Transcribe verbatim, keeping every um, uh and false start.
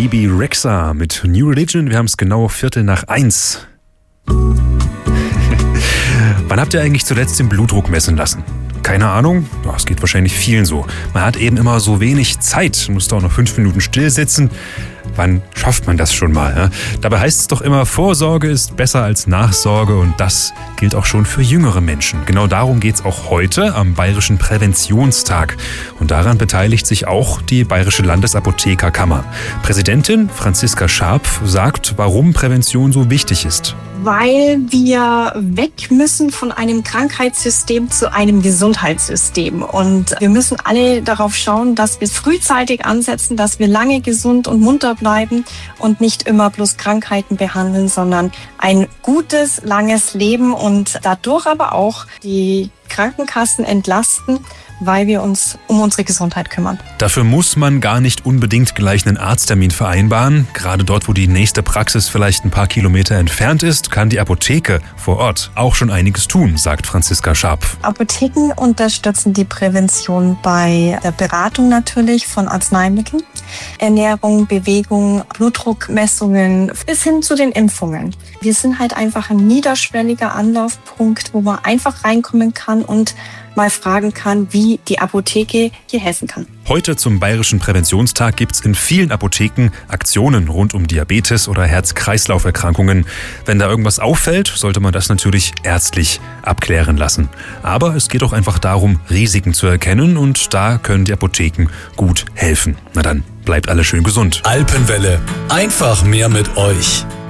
Bebe Rexha mit New Religion. Wir haben es genau Viertel nach eins. Wann habt ihr eigentlich zuletzt den Blutdruck messen lassen? Keine Ahnung, es geht wahrscheinlich vielen so. Man hat eben immer so wenig Zeit, muss da auch noch fünf Minuten still sitzen. Wann schafft man das schon mal? Ne? Dabei heißt es doch immer, Vorsorge ist besser als Nachsorge und das gilt auch schon für jüngere Menschen. Genau darum geht es auch heute am Bayerischen Präventionstag. Und daran beteiligt sich auch die Bayerische Landesapothekerkammer. Präsidentin Franziska Scharpf sagt, warum Prävention so wichtig ist. Weil wir weg müssen von einem Krankheitssystem zu einem Gesundheitssystem. Und wir müssen alle darauf schauen, dass wir frühzeitig ansetzen, dass wir lange gesund und munter bleiben und nicht immer bloß Krankheiten behandeln, sondern ein gutes, langes Leben und dadurch aber auch die Krankenkassen entlasten, weil wir uns um unsere Gesundheit kümmern. Dafür muss man gar nicht unbedingt gleich einen Arzttermin vereinbaren. Gerade dort, wo die nächste Praxis vielleicht ein paar Kilometer entfernt ist, kann die Apotheke vor Ort auch schon einiges tun, sagt Franziska Scharpf. Apotheken unterstützen die Prävention bei der Beratung natürlich von Arzneimitteln, Ernährung, Bewegung, Blutdruckmessungen bis hin zu den Impfungen. Wir sind halt einfach ein niederschwelliger Anlaufpunkt, wo man einfach reinkommen kann und mal fragen kann, wie die Apotheke hier helfen kann. Heute zum Bayerischen Präventionstag gibt es in vielen Apotheken Aktionen rund um Diabetes oder Herz-Kreislauf-Erkrankungen. Wenn da irgendwas auffällt, sollte man das natürlich ärztlich abklären lassen. Aber es geht auch einfach darum, Risiken zu erkennen und da können die Apotheken gut helfen. Na dann, bleibt alle schön gesund. Alpenwelle. Einfach mehr mit euch.